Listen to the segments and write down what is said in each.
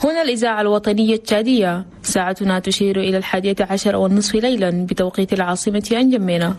هنا الإذاعة الوطنية التشادية، ساعتنا تشير إلى 11:30 ليلا بتوقيت العاصمة أنجمينا.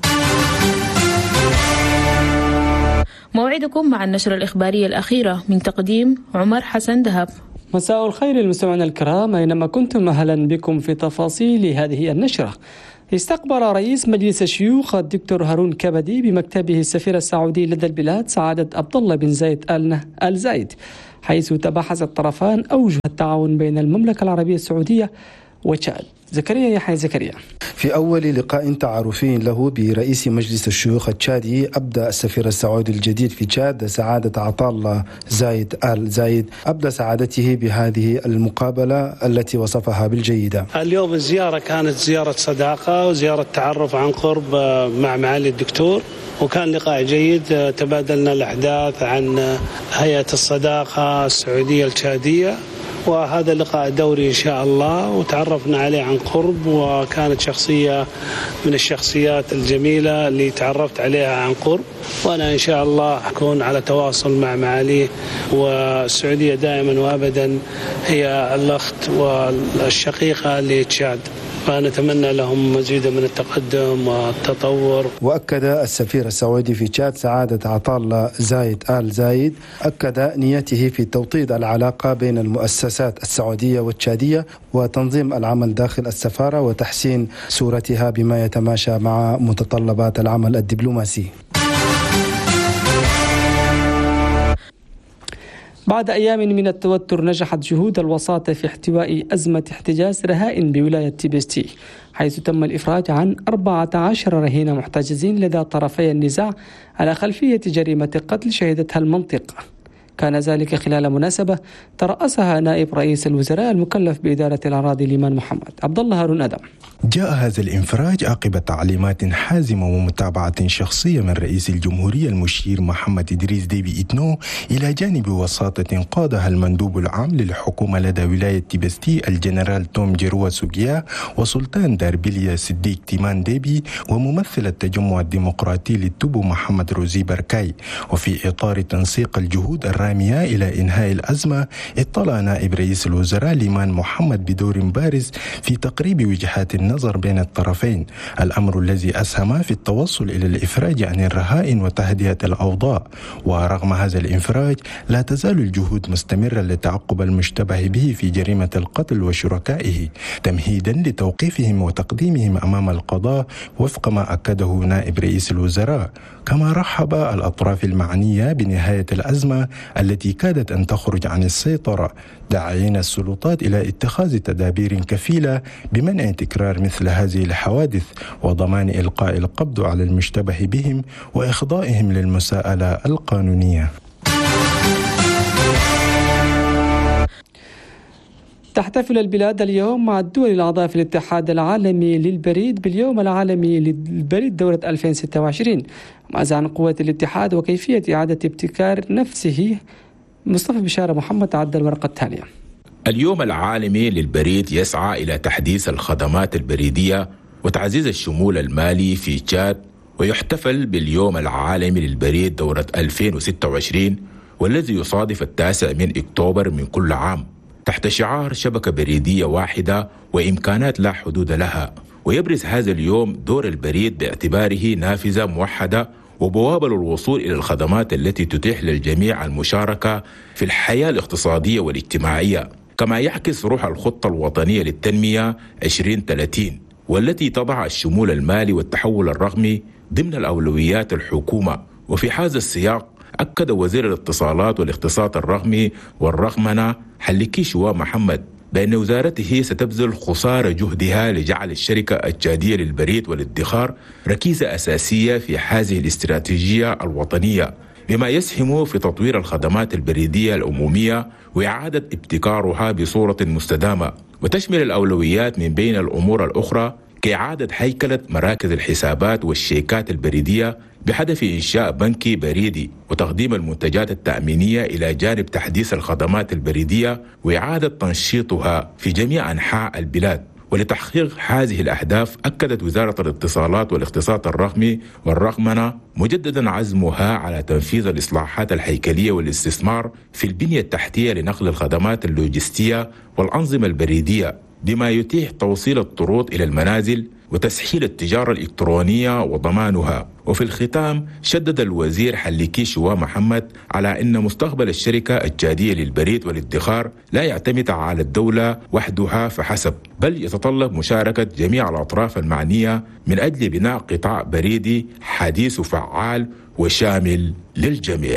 موعدكم مع النشرة الإخبارية الأخيرة من تقديم عمر حسن دهب. مساء الخير المستمعين الكرام أينما كنتم، أهلا بكم في تفاصيل هذه النشرة. استقبل رئيس مجلس الشيوخ الدكتور هارون كبدي بمكتبه السفير السعودي لدى البلاد سعادة عبد الله بن زايد آل زايد، حيث تباحث الطرفان أوجه التعاون بين المملكة العربية السعودية وتشاد. زكريا يحيى زكريا. في أول لقاء تعارفي له برئيس مجلس الشيوخ التشادي، أبدى السفير السعودي الجديد في تشاد سعادة عطا الله زايد آل زايد أبدى سعادته بهذه المقابلة التي وصفها بالجيدة. اليوم الزيارة كانت زيارة صداقة وزيارة تعرف عن قرب مع معالي الدكتور، وكان لقاء جيد. تبادلنا الأحداث عن هيئة الصداقة السعودية التشادية، وهذا اللقاء دوري إن شاء الله، وتعرفنا عليه عن قرب، وكانت شخصية من الشخصيات الجميلة اللي تعرفت عليها عن قرب، وأنا إن شاء الله أكون على تواصل مع معاليه. والسعودية دائما وأبدا هي الأخت والشقيقة لتشاد، فنتمنى لهم مزيدا من التقدم والتطور. وأكد السفير السعودي في تشاد سعادة عطا الله زايد آل زايد أكد نيته في توطيد العلاقة بين المؤسسات السعودية والتشادية وتنظيم العمل داخل السفارة وتحسين صورتها بما يتماشى مع متطلبات العمل الدبلوماسي. بعد أيام من التوتر، نجحت جهود الوساطة في احتواء أزمة احتجاز رهائن بولاية تيبستي، حيث تم الإفراج عن 14 رهينة محتجزين لدى طرفي النزاع على خلفية جريمة قتل شهدتها المنطقة. كان ذلك خلال مناسبة ترأسها نائب رئيس الوزراء المكلف بإدارة الأراضي الإمام محمد عبد الله هارون أدم. جاء هذا الانفراج عقب تعليمات حازمة ومتابعة شخصية من رئيس الجمهورية المشير محمد إدريس ديبي إتنو، إلى جانب وساطة قادها المندوب العام للحكومة لدى ولاية تيبستي الجنرال توم جيروا سوغيا وسلطان داربيليا صديق تيمان ديبي وممثل التجمع الديمقراطي للتوبو محمد روزي بركاي. وفي إطار تنسيق الجهود الرامية إلى إنهاء الأزمة، اطلع نائب رئيس الوزراء ليمان محمد بدور بارز في تقريب وجهات النظر بين الطرفين، الأمر الذي أسهم في التوصل إلى الإفراج عن الرهائن وتهدئة الأوضاع. ورغم هذا الإنفراج، لا تزال الجهود مستمرة لتعقب المشتبه به في جريمة القتل وشركائه، تمهيدا لتوقيفهم وتقديمهم أمام القضاء وفق ما أكده نائب رئيس الوزراء. كما رحب الأطراف المعنية بنهاية الأزمة التي كادت أن تخرج عن السيطرة، داعين السلطات إلى اتخاذ تدابير كفيلة بمنع تكرار مثل هذه الحوادث وضمان إلقاء القبض على المشتبه بهم وإخضائهم للمساءلة القانونية. تحتفل البلاد اليوم مع الدول الأعضاء في الاتحاد العالمي للبريد باليوم العالمي للبريد دورة 2026. ماذا عن قوة الاتحاد وكيفية إعادة ابتكار نفسه؟ مصطفى بشارة محمد عدى الورقة التالية. اليوم العالمي للبريد يسعى إلى تحديث الخدمات البريدية وتعزيز الشمول المالي في تشاد، ويحتفل باليوم العالمي للبريد دورة 2026 والذي يصادف 9 أكتوبر من كل عام، تحت شعار شبكة بريدية واحدة وإمكانات لا حدود لها. ويبرز هذا اليوم دور البريد باعتباره نافذة موحدة وبوابة للوصول إلى الخدمات التي تتيح للجميع المشاركة في الحياة الاقتصادية والاجتماعية، كما يعكس روح الخطة الوطنية للتنمية 2030 والتي تضع الشمول المالي والتحول الرقمي ضمن الأولويات الحكومة. وفي هذا السياق أكد وزير الاتصالات والاقتصاد الرقمي والرقمنة حليكي شوا محمد بأن وزارته ستبذل قصارى جهدها لجعل الشركة التشادية للبريد والادخار ركيزة أساسية في هذه الاستراتيجية الوطنية، بما يسهم في تطوير الخدمات البريدية العمومية وإعادة ابتكارها بصورة مستدامة، وتشمل الأولويات من بين الأمور الأخرى كإعادة هيكلة مراكز الحسابات والشيكات البريدية بهدف إنشاء بنكي بريدي وتقديم المنتجات التأمينية إلى جانب تحديث الخدمات البريدية وإعادة تنشيطها في جميع أنحاء البلاد. ولتحقيق هذه الأهداف أكدت وزارة الاتصالات والاقتصاد الرقمي والرقمنة مجددا عزمها على تنفيذ الإصلاحات الهيكلية والاستثمار في البنية التحتية لنقل الخدمات اللوجستية والأنظمة البريدية بما يتيح توصيل الطرود إلى المنازل وتسهيل التجارة الإلكترونية وضمانها. وفي الختام شدد الوزير حليكي شوا محمد على أن مستقبل الشركة الجادية للبريد والادخار لا يعتمد على الدولة وحدها فحسب، بل يتطلب مشاركة جميع الأطراف المعنية من أجل بناء قطاع بريدي حديث وفعال وشامل للجميع.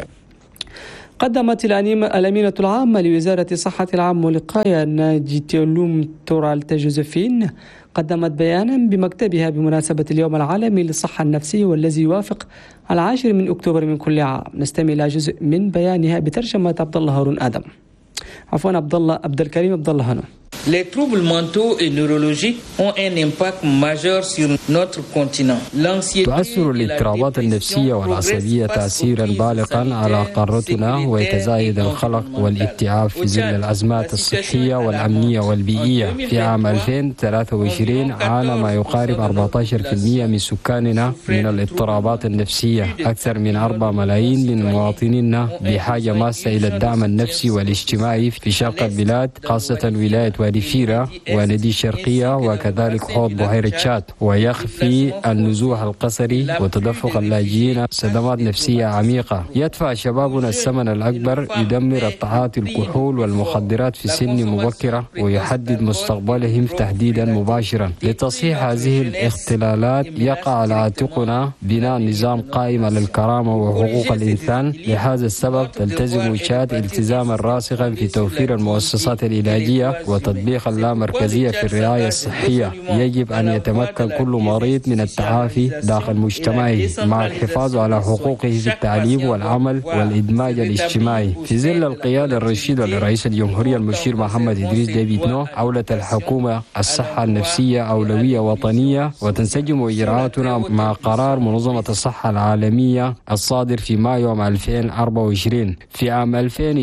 قدمت الأمينة العامة لوزارة الصحة العامة والوقاية ناجيتيولوم تورالتا جوزيفين قدمت بيانا بمكتبها بمناسبة اليوم العالمي للصحة النفسية والذي يوافق 10 أكتوبر من كل عام. نستمع إلى جزء من بيانها بترجمة عبد الله هارون آدم. عبد الكريم عبد الله هانو. Les troubles mentaux et neurologiques ont un impact majeur sur notre continent. تؤثر الاضطرابات النفسية والعصبية تأثيرا بالغا على قارتنا، ويتزايد القلق والاكتئاب في ظل الأزمات الصحية والأمنية والبيئية. في عام 2023 عانى ما يقارب 14% من سكاننا من الاضطرابات النفسية. أكثر من 4 ملايين من مواطنينا بحاجة ماسة إلى الدعم النفسي والاجتماعي في شرق البلاد، خاصة ولاية وادي فيرا وندي الشرقية وكذلك حوض بحيرة تشاد. ويخفي النزوح القسري وتدفق اللاجئين صدمات نفسية عميقة. يدفع شبابنا الثمن الأكبر، يدمر التعاطي الكحول والمخدرات في سن مبكرة ويحدد مستقبلهم تهديدا مباشرا. لتصحيح هذه الاختلالات يقع على عاتقنا بناء نظام قائم على الكرامة وحقوق الإنسان. لهذا السبب تلتزم تشاد التزاما راسخا في توفير المؤسسات العلاجية وتطبيق اللامركزية في الرعاية الصحية. يجب أن يتمكن كل مريض من التعافي داخل مجتمعه مع الحفاظ على حقوقه في التعليم والعمل والإدماج الاجتماعي. في ظل القيادة الرشيدة لرئيس الجمهورية المشير محمد إدريس ديبي إتنو، أولت الحكومة الصحة النفسية أولوية وطنية، وتنسجم إجراءاتنا مع قرار منظمة الصحة العالمية الصادر في مايو عام 2024. في عام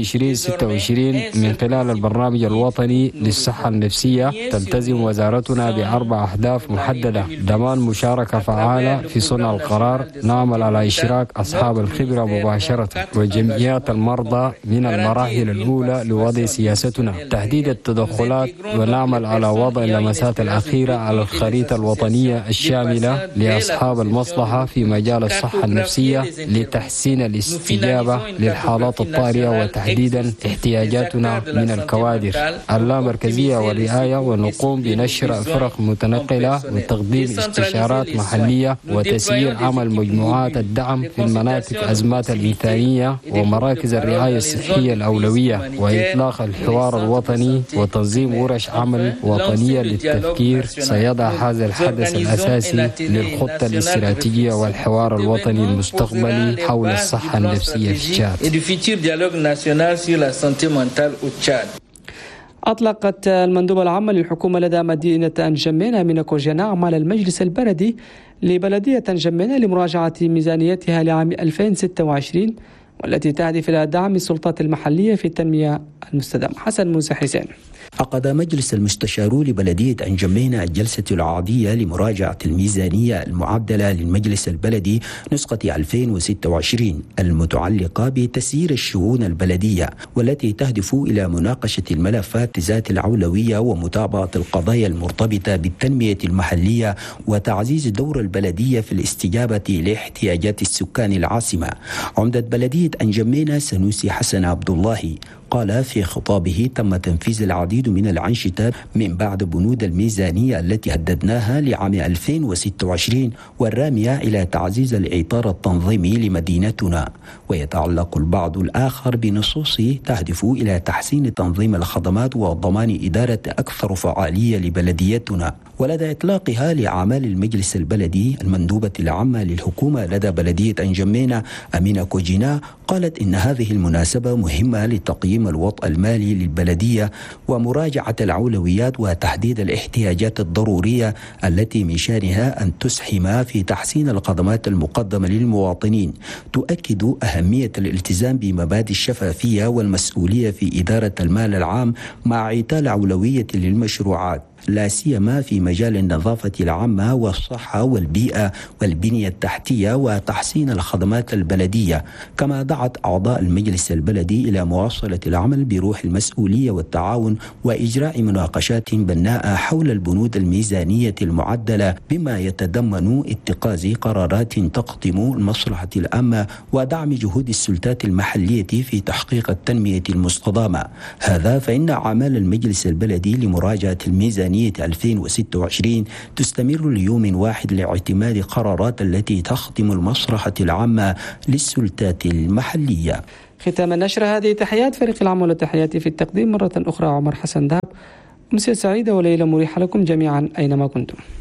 2026 من خلال البرنامج الوطني للصحة النفسية تلتزم وزارتنا ب4 أهداف محددة: ضمان مشاركة فعالة في صنع القرار، نعمل على إشراك أصحاب الخبرة مباشرة وجمعيات المرضى من المراحل الأولى لوضع سياستنا، تحديد التدخلات، ونعمل على وضع اللمسات الأخيرة على الخريطة الوطنية الشاملة لأصحاب المصلحة في مجال الصحة النفسية لتحسين الاستجابة للحالات الطارئة وتحديدا احتياجاتنا من الكوادر اللامركزية والرعاية، ونقوم بنشر فرق متنقلة وتقديم استشارات محلية وتسيير عمل مجموعات الدعم في المناطق أزمات الإنسانية ومراكز الرعاية الصحية الأولوية، وإطلاق الحوار الوطني وتنظيم ورش عمل وطنية للتفكير سيضع هذا الحدث الأساسي للخطة الاستراتيجية والحوار الوطني المستقبلي حول الصحة النفسية في تشاد. أطلقت المندوبة العامة للحكومة لدى مدينة أنجمينا من كوجينا أعمال المجلس البلدي لبلدية أنجمينا لمراجعة ميزانيتها لعام 2026 والتي تهدف إلى دعم السلطات المحلية في التنمية المستدامة. حسن موسى حسين. عقد مجلس المستشارو لبلدية أنجمينا الجلسة العادية لمراجعة الميزانية المعدلة للمجلس البلدي نسخة 2026 المتعلقة بتسيير الشؤون البلدية، والتي تهدف إلى مناقشة الملفات ذات الأولوية ومتابعة القضايا المرتبطة بالتنمية المحلية وتعزيز دور البلدية في الاستجابة لاحتياجات السكان العاصمة. عمدة بلدية أنجمينا سنوسي حسن عبد الله قال في خطابه: تم تنفيذ العديد من الأنشطة من بعد بنود الميزانية التي حددناها لعام 2026 والرامية إلى تعزيز الإطار التنظيمي لمدينتنا، ويتعلق البعض الآخر بنصوص تهدف إلى تحسين تنظيم الخدمات وضمان إدارة أكثر فعالية لبلديتنا. ولدى إطلاقها لأعمال المجلس البلدي، المندوبة العامة للحكومة لدى بلدية أنجمينا أمينة كوجينا قالت إن هذه المناسبة مهمة لتقييم الوضع المالي للبلدية ومراجعة الأولويات وتحديد الاحتياجات الضرورية التي من شأنها أن تسهم في تحسين الخدمات المقدمة للمواطنين. تؤكد أهمية الالتزام بمبادئ الشفافية والمسؤولية في إدارة المال العام مع إعطاء الأولوية للمشروعات. لا سيما في مجال النظافة العامة والصحة والبيئة والبنية التحتية وتحسين الخدمات البلدية. كما دعت أعضاء المجلس البلدي إلى مواصلة العمل بروح المسؤولية والتعاون وإجراء مناقشات بناءة حول البنود الميزانية المعدلة بما يتضمن اتخاذ قرارات تقدم المصلحة العامة ودعم جهود السلطات المحلية في تحقيق التنمية المستدامة. هذا فإن أعمال المجلس البلدي لمراجعة الميزانية 2026 تستمر ليوم واحد لاعتماد قرارات التي تخدم المصلحة العامة للسلطات المحلية. ختام النشر هذه تحيات فريق العمل وتحياتي في التقديم مرة أخرى عمر حسن دهب. أمسية سعيدة وليلة مريحة لكم جميعا أينما كنتم.